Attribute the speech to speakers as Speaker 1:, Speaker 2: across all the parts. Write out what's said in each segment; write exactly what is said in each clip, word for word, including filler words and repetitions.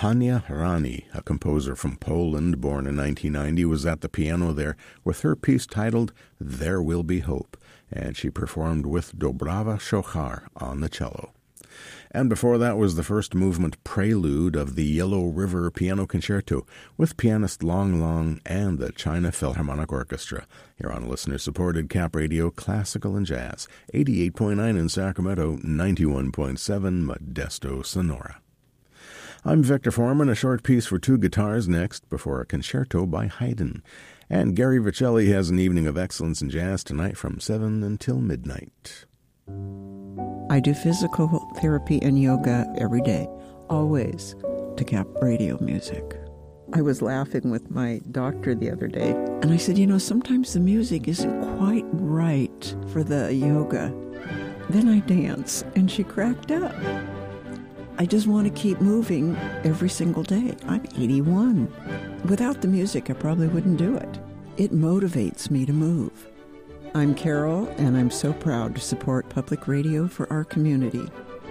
Speaker 1: Hania Rani, a composer from Poland born in nineteen ninety, was at the piano there with her piece titled There Will Be Hope, and she performed with Dobrava Shochar on the cello. And before that was the first movement prelude of the Yellow River Piano Concerto with pianist Long Long and the China Philharmonic Orchestra, here on listener-supported Cap Radio Classical and Jazz, eighty-eight point nine in Sacramento, ninety-one point seven Modesto, Sonora. I'm Victor Foreman, a short piece for two guitars next before a concerto by Haydn. And Gary Vicelli has an evening of excellence in jazz tonight from seven until midnight.
Speaker 2: I do physical therapy and yoga every day, always to Cap Radio music. I was laughing with my doctor the other day, and I said, you know, sometimes the music isn't quite right for the yoga. Then I dance, and she cracked up. I just want to keep moving every single day. I'm eighty-one. Without the music, I probably wouldn't do it. It motivates me to move. I'm Carol, and I'm so proud to support public radio for our community.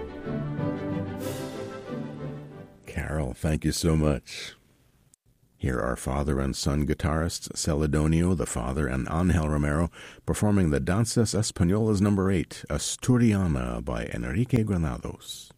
Speaker 1: Carol, thank you so much. Here are father and son guitarists Celedonio, the father, and Angel Romero performing the Danzas Españolas number eight, Asturiana by Enrique Granados.